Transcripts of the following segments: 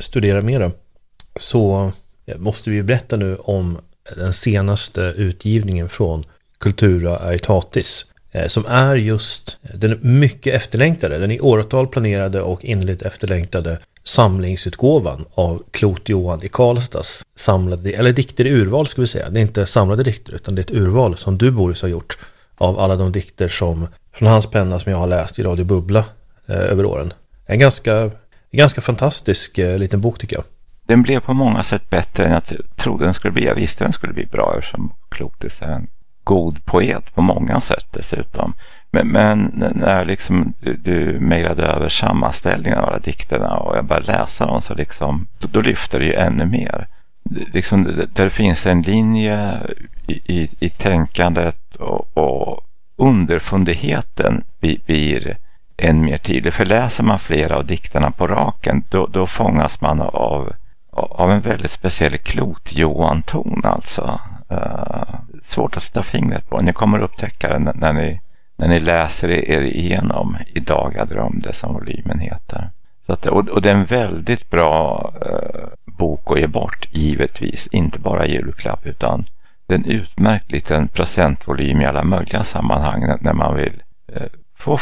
studera mera, så måste vi berätta nu om den senaste utgivningen från Cultura Aetatis, som är just den mycket efterlängtade, den i åratal planerade och innerligt efterlängtade samlingsutgåvan av Klot Johan i Karlstads samlade, eller dikter i urval ska vi säga. Det är inte samlade dikter utan det är ett urval som du, Boris, har gjort av alla de dikter som från hans penna som jag har läst i Radio Bubbla över åren. En ganska fantastisk liten bok tycker jag. Den blev på många sätt bättre än jag trodde den skulle bli. Jag visste den skulle bli bra eftersom Klotis är en god poet på många sätt dessutom. Men när liksom du mejlade över sammanställningen av alla dikterna och jag började läsa dem, så liksom, då lyfter det ju ännu mer. Liksom, där finns en linje i tänkandet och underfundigheten blir än mer tydlig. För läser man flera av dikterna på raken, då fångas man av en väldigt speciell Klot Johan-ton alltså. Svårt att sätta fingret på. Ni kommer upptäcka det när ni läser er igenom Idag jag drömde, som volymen heter. Så att, och det är en väldigt bra bok att ge bort, givetvis. Inte bara julklapp, utan det är en utmärkt liten procentvolym i alla möjliga sammanhang när man vill få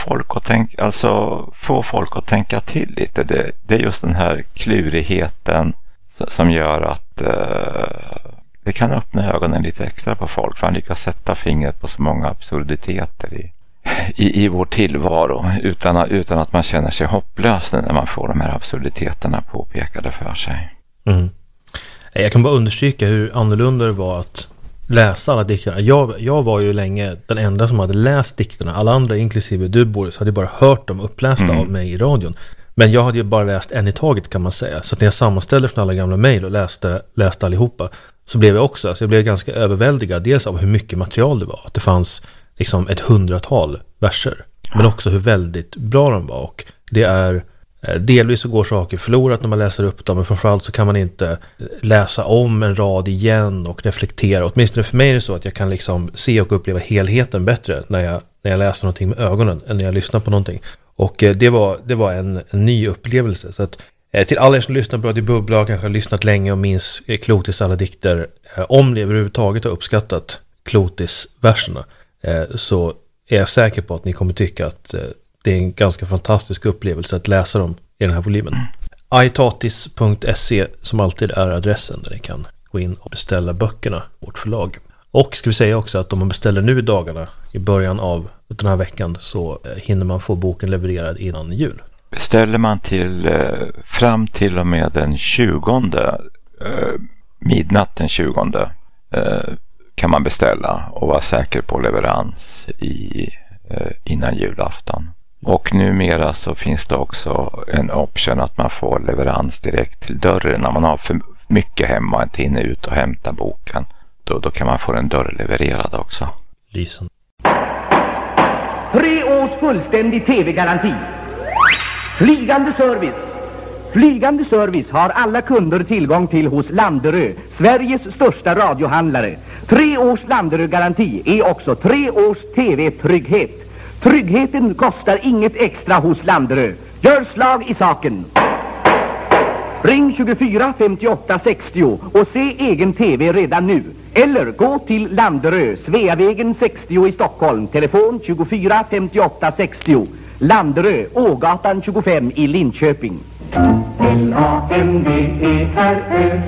folk att tänka till lite. Det är just den här klurigheten som gör att det kan öppna ögonen lite extra på folk, för han lyckas sätta fingret på så många absurditeter i vår tillvaro utan att man känner sig hopplös när man får de här absurditeterna påpekade för sig. Mm. Jag kan bara understryka hur annorlunda det var att läsa alla dikterna. Jag var ju länge den enda som hade läst dikterna. Alla andra, inklusive du, Boris, hade bara hört dem upplästa av mig i radion. Men jag hade ju bara läst en i taget, kan man säga. Så att när jag sammanställde från alla gamla mejl och läste allihopa, så blev jag blev ganska överväldigad. Dels av hur mycket material det var. Att det fanns liksom 100-tal verser. Men också hur väldigt bra de var. Och det är delvis så går saker förlorat när man läser upp dem. Men framförallt så kan man inte läsa om en rad igen och reflektera. Åtminstone för mig är det så att jag kan liksom se och uppleva helheten bättre när jag läser någonting med ögonen än när jag lyssnar på någonting. Och det var en ny upplevelse. Så att till alla er som lyssnar på Radio Bubbla och kanske har lyssnat länge och minns Klotis alla dikter, om ni överhuvudtaget har uppskattat Klotis-verserna, så är jag säker på att ni kommer tycka att det är en ganska fantastisk upplevelse att läsa dem i den här volymen. aetatis.se som alltid är adressen där ni kan gå in och beställa böckerna, vårt förlag. Och ska vi säga också att om man beställer nu i dagarna, i början av den här veckan, så hinner man få boken levererad innan jul. Beställer man fram till och med den 20 midnatt den 20 kan man beställa och vara säker på leverans innan julafton. Och numera så finns det också en option att man får leverans direkt till dörren när man har för mycket hemma och inte hinner ut och hämta boken. Då kan man få den dörrlevererad också. Lysen. 3 års fullständig tv-garanti. Flygande service. Flygande service har alla kunder tillgång till hos Landerö, Sveriges största radiohandlare. 3 års Landerö-garanti är också 3 års tv-trygghet. Tryggheten kostar inget extra hos Landerö. Gör slag i saken. Ring 24 58 60 och se egen tv redan nu. Eller gå till Landerö, Sveavägen 60 i Stockholm. Telefon 24 58 60. Landerö, Ågatan 25 i Linköping. Landerö.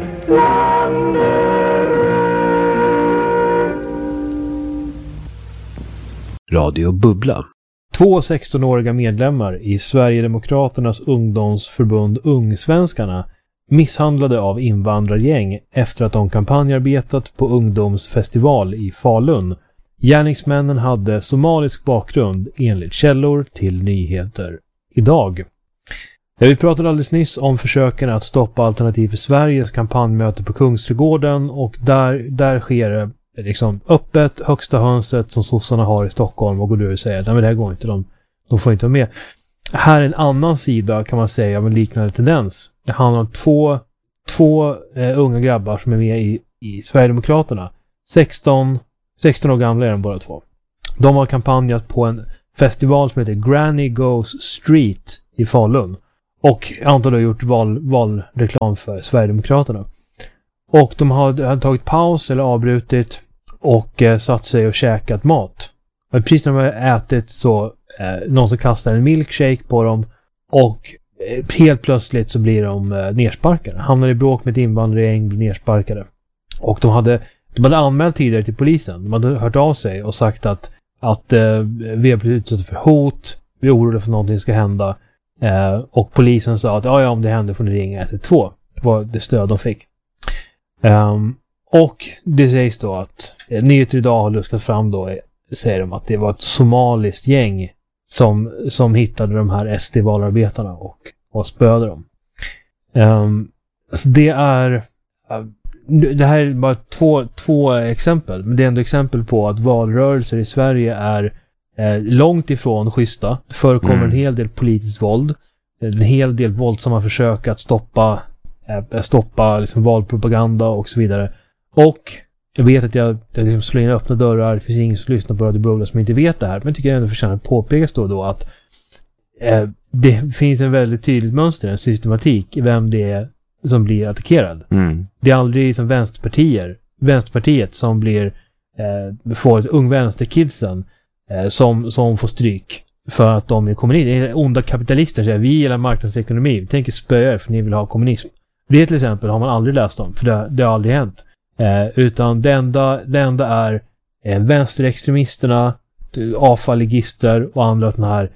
Radio Bubbla. 2 16-åriga medlemmar i Sverigedemokraternas ungdomsförbund Ungsvenskarna misshandlade av invandrargäng efter att de kampanjarbetat på ungdomsfestival i Falun. Gärningsmännen hade somalisk bakgrund enligt källor till Nyheter idag. Vi pratade alldeles nyss om försöken att stoppa Alternativ för Sveriges kampanjmöte på Kungsträdgården, och där sker det liksom öppet, högsta hönset som sossarna har i Stockholm, och går du och säger att det här går inte, de får inte vara med. Här är en annan sida, kan man säga, av en liknande tendens. Det handlar om två unga grabbar som är med i Sverigedemokraterna. 16 år gamla är de båda två. De har kampanjat på en festival som heter Granny Goes Street i Falun. Och antar har gjort valreklam för Sverigedemokraterna. Och de hade tagit paus eller avbrutit och satt sig och käkat mat. Och precis när de hade ätit så någon som kastar en milkshake på dem och helt plötsligt så blir de nersparkade. Hamnar i bråk med ett invandrargäng, blir nersparkade. Och de hade anmält tidigare till polisen. De hade hört av sig och sagt att vi har blivit utsatta för hot, vi är oroliga för att någonting ska hända. Och polisen sa att ja, om det händer får ni ringa 112. Det var det stöd de fick. Och det sägs då att Nyheter idag har luskat fram då, säger de att det var ett somaliskt gäng som hittade de här SD-valarbetarna och spöade dem. Så det här är bara två exempel, men det är ändå exempel på att valrörelser i Sverige är långt ifrån schyssta. Det förekommer en hel del politiskt våld, en hel del våldsamma försök att stoppa liksom valpropaganda och så vidare. Och jag vet att jag liksom slår in öppna dörrar. Det finns ingen som lyssnar på Radio Bubbla som inte vet det här, men jag tycker jag ändå förtjänar att påpekas då att det finns en väldigt tydligt mönster, en systematik i vem det är som blir attackerad. Det är aldrig liksom Vänsterpartiet som får ung vänsterkidsen som får stryk för att de är kommunister. Det är onda kapitalister säger vi gillar marknadsekonomi, vi tänker spöa för ni vill ha kommunism. Det till exempel har man aldrig läst om, för det har aldrig hänt. Utan det enda är vänsterextremisterna, avfalligister och andra den här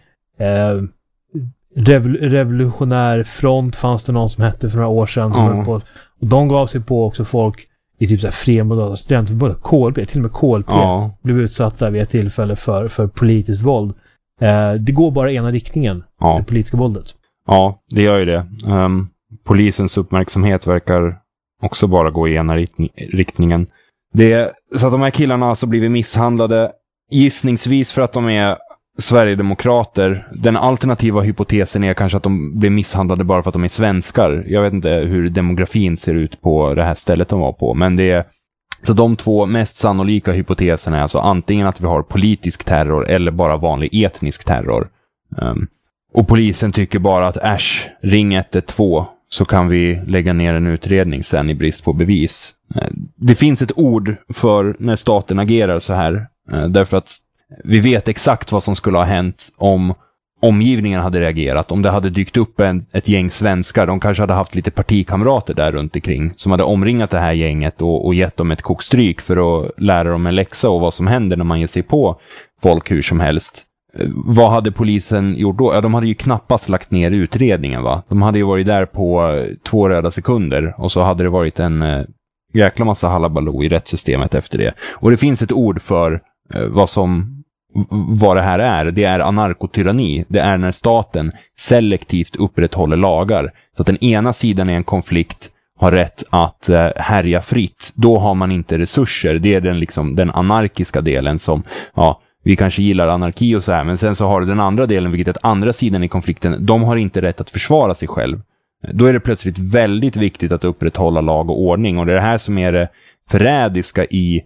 revolutionär front fanns det någon som hette för några år sedan som och de gav sig på också folk i typ så här Fremoderata studentförbundet, KLP, till och med KLP blev utsatta vid ett tillfälle för politiskt våld. Det går bara ena riktningen, det politiska våldet. Ja, det gör ju det. Polisens uppmärksamhet verkar också bara gå i ena riktningen. Så att de här killarna alltså blivit misshandlade gissningsvis för att de är Sverigedemokrater. Den alternativa hypotesen är kanske att de blir misshandlade bara för att de är svenskar. Jag vet inte hur demografin ser ut på det här stället de var på, men så de två mest sannolika hypoteserna är alltså antingen att vi har politisk terror eller bara vanlig etnisk terror. Och polisen tycker bara att ring 112 så kan vi lägga ner en utredning sen i brist på bevis. Det finns ett ord för när staten agerar så här, därför att vi vet exakt vad som skulle ha hänt om omgivningen hade reagerat. Om det hade dykt upp ett gäng svenskar, de kanske hade haft lite partikamrater där runt omkring som hade omringat det här gänget och gett dem ett kokstryk för att lära dem en läxa och vad som händer när man ger sig på folk hur som helst. Vad hade polisen gjort då? Ja, de hade ju knappast lagt ner utredningen, va? De hade ju varit där på 2 röda sekunder och så hade det varit en jäkla massa halabaloo i rättssystemet efter det. Och det finns ett ord för vad det här är. Det är anarkotyranni. Det är när staten selektivt upprätthåller lagar. Så att den ena sidan i en konflikt har rätt att härja fritt. Då har man inte resurser. Det är den anarkiska delen som, vi kanske gillar anarki och så här. Men sen så har du den andra delen, vilket är andra sidan i konflikten. De har inte rätt att försvara sig själv. Då är det plötsligt väldigt viktigt att upprätthålla lag och ordning. Och det är det här som är det förrädiska i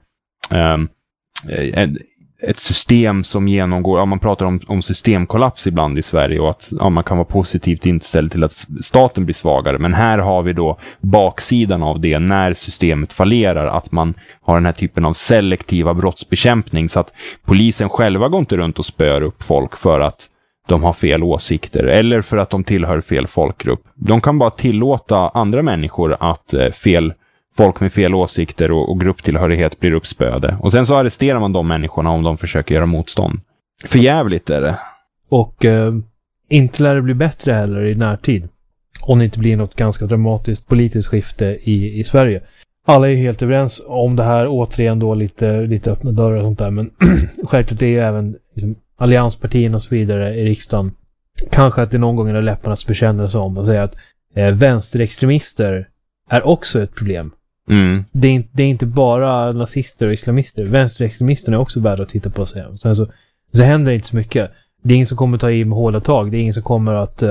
ett system som genomgår, man pratar om systemkollaps ibland i Sverige och att man kan vara positivt inställd till att staten blir svagare, men här har vi då baksidan av det när systemet fallerar, att man har den här typen av selektiva brottsbekämpning så att polisen själva går inte runt och spör upp folk för att de har fel åsikter eller för att de tillhör fel folkgrupp. De kan bara tillåta andra människor att folk med fel åsikter och grupptillhörighet blir uppspöade. Och sen så arresterar man de människorna om de försöker göra motstånd. För jävligt är det. Och inte lär det bli bättre heller i närtid. Om det inte blir något ganska dramatiskt politiskt skifte i Sverige. Alla är helt överens om det här. Återigen då lite öppna dörrar och sånt där. Men självklart är ju även liksom, allianspartierna och så vidare i riksdagen. Kanske att det någon gång är läpparnas bekännelse om att säga att vänsterextremister är också ett problem. Det är inte bara nazister och islamister. Vänsterextremisterna är också värda att titta på sig. Sen så händer det inte så mycket. Det är ingen som kommer ta i med hårda tag. Det är ingen som kommer att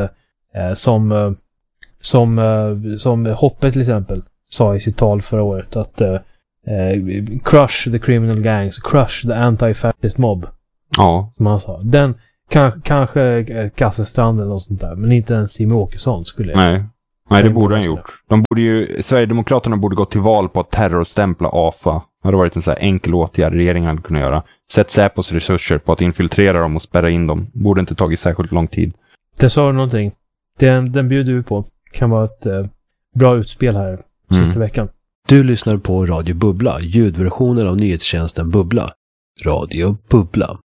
som Hoppe till exempel sa i sitt tal förra året att crush the criminal gangs, crush the anti-fascist mob. Ja. Som han sa. Kanske Kasselstrand eller något sånt där. Men inte ens Jimmie Åkesson skulle jag. Nej, det borde han gjort. Sverigedemokraterna borde gå till val på att terrorstämpla AFA. Det hade varit en så här enkel åtgärd regeringen hade kunnat göra. Sätt Säpos resurser på att infiltrera dem och spärra in dem. Borde inte tagit särskilt lång tid. Det sa du någonting. Den bjuder vi på. Kan vara ett bra utspel här sista veckan. Du lyssnar på Radio Bubbla, ljudversionen av nyhetstjänsten Bubbla. Radio Bubbla.